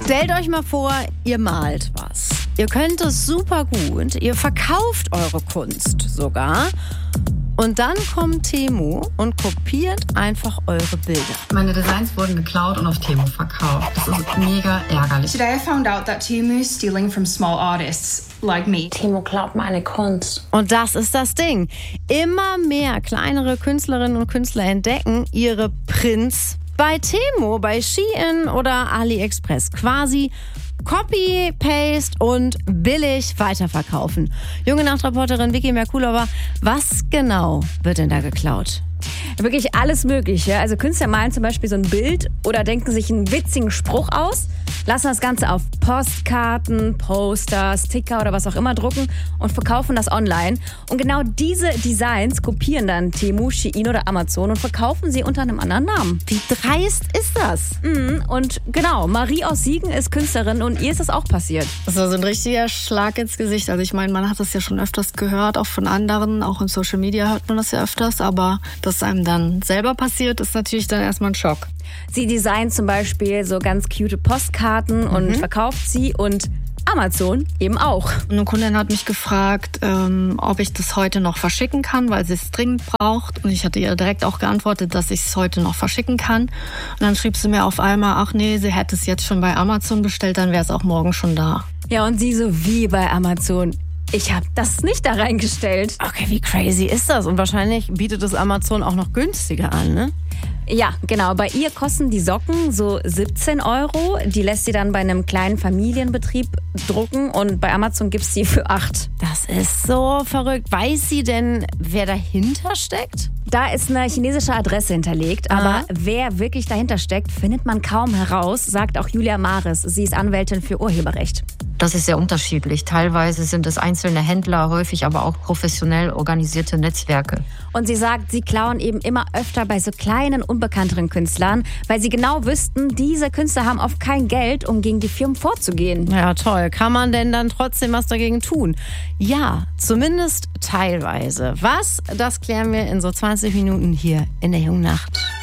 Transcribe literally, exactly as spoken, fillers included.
Stellt euch mal vor, ihr malt was. Ihr könnt es super gut, ihr verkauft eure Kunst sogar. Und dann kommt Temu und kopiert einfach eure Bilder. Meine Designs wurden geklaut und auf Temu verkauft. Das ist mega ärgerlich. Today I found out that Temu is stealing from small artists like me. Temu klaut meine Kunst. Und das ist das Ding. Immer mehr kleinere Künstlerinnen und Künstler entdecken ihre Prints bei Temu, bei Shein oder AliExpress. Quasi Copy, Paste und billig weiterverkaufen. Junge Nachtreporterin Vicky Merkulova, was genau wird denn da geklaut? Wirklich alles Mögliche. Also Künstler malen zum Beispiel so ein Bild oder denken sich einen witzigen Spruch aus, lassen das Ganze auf Postkarten, Poster, Sticker oder was auch immer drucken und verkaufen das online. Und genau diese Designs kopieren dann Temu, Shein oder Amazon und verkaufen sie unter einem anderen Namen. Wie dreist ist das? Mhm. Und genau, Marie aus Siegen ist Künstlerin und ihr ist das auch passiert. Das war so ein richtiger Schlag ins Gesicht. Also ich meine, man hat das ja schon öfters gehört, auch von anderen, auch in Social Media hört man das ja öfters, aber dass einem dann selber passiert, ist natürlich dann erstmal ein Schock. Sie designt zum Beispiel so ganz cute Postkarten mhm. und verkauft sie und Amazon eben auch. Eine Kundin hat mich gefragt, ähm, ob ich das heute noch verschicken kann, weil sie es dringend braucht. Und ich hatte ihr direkt auch geantwortet, dass ich es heute noch verschicken kann. Und dann schrieb sie mir auf einmal, ach nee, sie hätte es jetzt schon bei Amazon bestellt, dann wäre es auch morgen schon da. Ja, und sie so, wie bei Amazon? Ich habe das nicht da reingestellt. Okay, wie crazy ist das? Und wahrscheinlich bietet es Amazon auch noch günstiger an, ne? Ja, genau. Bei ihr kosten die Socken so siebzehn Euro. Die lässt sie dann bei einem kleinen Familienbetrieb drucken und bei Amazon gibt es die für acht. Das ist so verrückt. Weiß sie denn, wer dahinter steckt? Da ist eine chinesische Adresse hinterlegt, aber Aha. wer wirklich dahinter steckt, findet man kaum heraus, sagt auch Julia Maris. Sie ist Anwältin für Urheberrecht. Das ist sehr unterschiedlich. Teilweise sind es einzelne Händler, häufig aber auch professionell organisierte Netzwerke. Und sie sagt, sie klauen eben immer öfter bei so kleinen, unbekannteren Künstlern, weil sie genau wüssten, diese Künstler haben oft kein Geld, um gegen die Firmen vorzugehen. Ja, toll. Kann man denn dann trotzdem was dagegen tun? Ja, zumindest teilweise. Was? Das klären wir in so zwanzig Minuten hier in der Jungen Nacht.